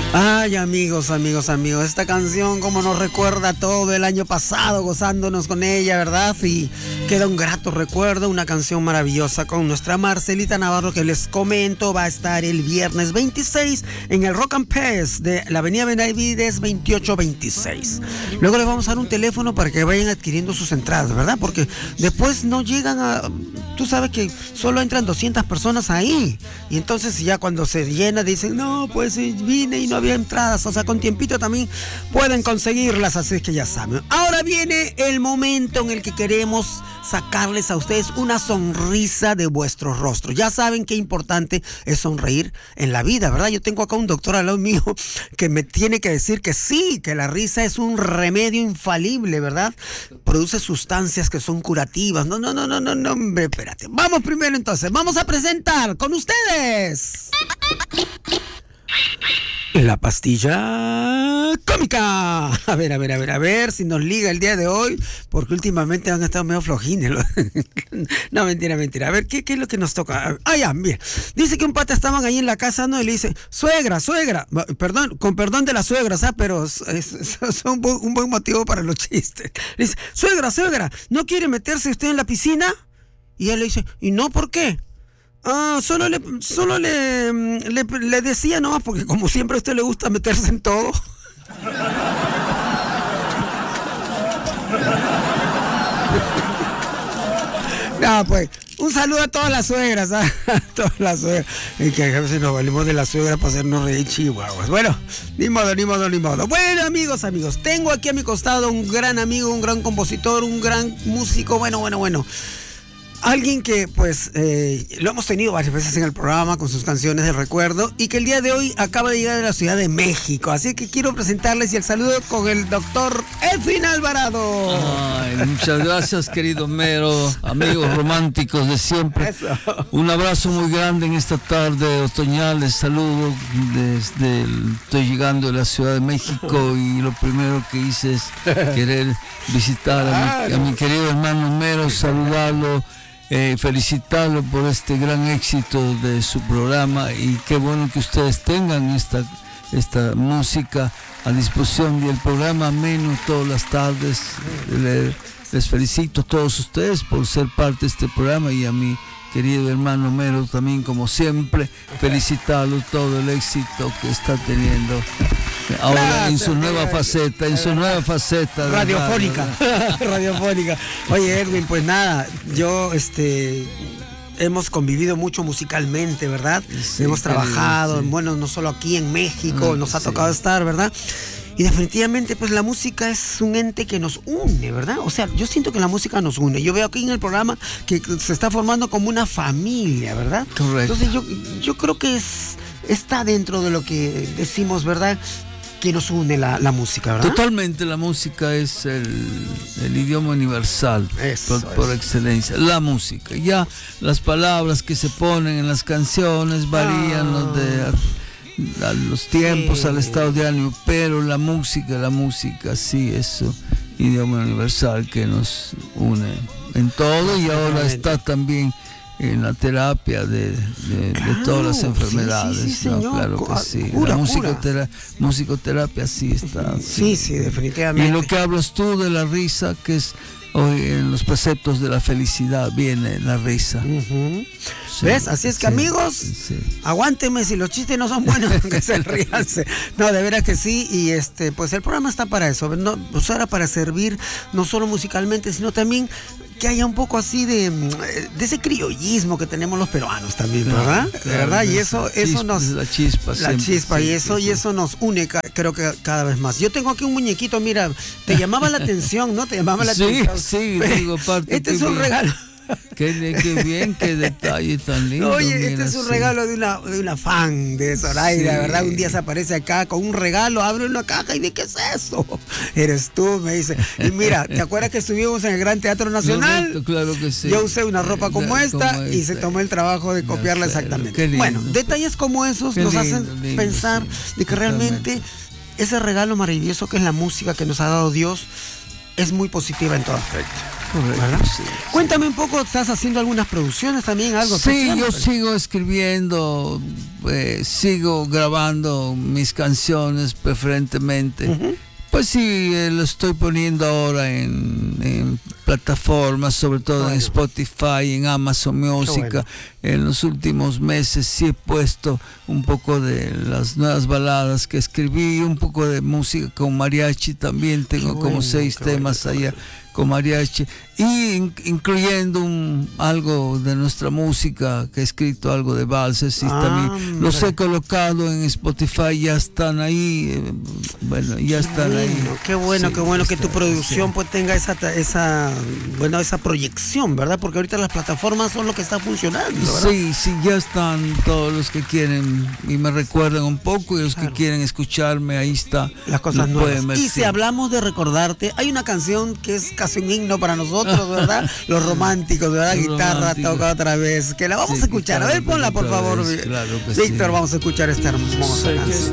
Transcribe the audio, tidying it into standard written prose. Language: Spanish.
Ay, amigos, esta canción como nos recuerda todo el año pasado gozándonos con ella, ¿verdad? Y queda un grato recuerdo, una canción maravillosa con nuestra Marcelita Navarro, que les comento va a estar el viernes 26 en el Rock and Fest de la avenida Benavides 2826. Luego les vamos a dar un teléfono para que vayan adquiriendo sus entradas, ¿verdad? Porque después no llegan a... Tú sabes que solo entran 200 personas ahí. Y entonces ya cuando se llena dicen, no, pues vine y no había entradas. O sea, con tiempito también pueden conseguirlas, así es que ya saben. Ahora viene el momento en el que queremos sacarles a ustedes una sonrisa de vuestro rostro. Ya saben qué importante es sonreír en la vida, ¿verdad? Yo tengo acá un doctor al lado mío que me tiene que decir que sí, que la risa es un remedio infalible, ¿verdad? Produce sustancias que son curativas. No, hombre, espérate. Vamos primero entonces, vamos a presentar con ustedes la pastilla cómica. A ver si nos liga el día de hoy, porque últimamente han estado medio flojines. No, mentira. A ver, ¿qué es lo que nos toca? Ah, ya, mira. Dice que un pata estaban ahí en la casa, ¿no? Y le dice, suegra, perdón, con perdón de las suegras, pero es un buen motivo para los chistes. Le dice, suegra, ¿no quiere meterse usted en la piscina? Y él le dice, ¿y no por qué? Solo le decía nomás porque como siempre a usted le gusta meterse en todo. No, pues, un saludo a todas las suegras, ¿eh? A todas las suegras. Y que a veces nos valimos de la suegra para hacernos reír chihuahuas. Bueno, ni modo. Bueno, amigos, tengo aquí a mi costado un gran amigo, un gran compositor, un gran músico, bueno. Alguien que pues lo hemos tenido varias veces en el programa con sus canciones de recuerdo y que el día de hoy acaba de llegar de la Ciudad de México. Así que quiero presentarles y el saludo con el doctor Edwin Alvarado. Ay, muchas gracias, querido Mero, amigos románticos de siempre. Eso. Un abrazo muy grande en esta tarde otoñal. Les saludo estoy llegando de la Ciudad de México y lo primero que hice es querer visitar a mi querido hermano Mero, saludarlo. Felicitarlo por este gran éxito de su programa y qué bueno que ustedes tengan esta música a disposición del programa ameno todas las tardes. Les felicito a todos ustedes por ser parte de este programa y a mi querido hermano Mero también, como siempre, felicitarlo todo el éxito que está teniendo ahora. Gracias, en su nueva faceta radiofónica. Oye, Edwin, pues nada, yo hemos convivido mucho musicalmente, ¿verdad? Sí, hemos trabajado, sí. Bueno, no solo aquí en México, nos ha tocado estar, ¿verdad? Y definitivamente, pues la música es un ente que nos une, ¿verdad? O sea, yo siento que la música nos une. Yo veo aquí en el programa que se está formando como una familia, ¿verdad? Correcto. Entonces yo creo que está dentro de lo que decimos, ¿verdad? Que nos une la música, ¿verdad? Totalmente, la música es el idioma universal por excelencia. La música. Ya las palabras que se ponen en las canciones varían a los tiempos, al estado de ánimo, pero la música sí es un idioma universal que nos une en todo y ahora está también en la terapia de todas las enfermedades. Sí, ¿no? Claro que sí. La musicoterapia sí está. Sí, definitivamente. Y lo que hablas tú de la risa, que es hoy en los preceptos de la felicidad viene la risa. Sí, ¿ves? Así es que amigos, aguántenme si los chistes no son buenos, que se ríanse. No, de veras que sí, y pues el programa está para eso, ¿no? Pues ahora para servir no solo musicalmente, sino también que haya un poco así de ese criollismo que tenemos los peruanos también, ¿verdad? ¿Verdad? Y eso nos... La chispa, y eso nos une, creo que cada vez más. Yo tengo aquí un muñequito, mira, te llamaba la atención, ¿no? Te llamaba la atención. Sí, digo, parte. Este es un regalo. Qué bien, qué detalle tan lindo. Oye, este es un regalo de una fan de Zoraida, ¿verdad? Un día se aparece acá con un regalo, abre una caja y dice, ¿qué es eso? Eres tú, me dice. Y mira, ¿te acuerdas que estuvimos en el Gran Teatro Nacional? Correcto, claro que sí. Yo usé una ropa como esta y se tomó el trabajo de copiarla exactamente. Bueno, detalles como esos nos hacen pensar de que realmente ese regalo maravilloso que es la música que nos ha dado Dios es muy positiva en todo aspecto. Correcto, sí. Cuéntame un poco, ¿estás haciendo algunas producciones también? ¿Algo Sí, especial? yo sigo escribiendo, sigo grabando mis canciones preferentemente. Ujú. Pues sí, lo estoy poniendo ahora en plataformas, sobre todo en Spotify, en Amazon Música. En los últimos meses sí he puesto un poco de las nuevas baladas que escribí, un poco de música con mariachi también. Tengo como 6 temas allá con mariachi, y incluyendo algo de nuestra música, que he escrito algo de valses, y también los he colocado en Spotify, ya están ahí, ya están ahí. Qué bueno, Sí, qué bueno que está, tu producción sí. pues tenga esa proyección, ¿verdad? Porque ahorita las plataformas son lo que está funcionando, ¿verdad? Sí, ya están todos los que quieren y me recuerdan un poco, y los que quieren escucharme, ahí está. Las cosas lo nuevas. pueden ver, Y sí. si hablamos de recordarte, hay una canción que es casi un himno para nosotros, ¿verdad? Los románticos, ¿verdad? Los Guitarra románticos. toca otra vez. Que la vamos Sí, a escuchar. A ver, guitarra ponla por otra favor. vez, claro que Víctor, sí. vamos a escuchar esta hermosa canción.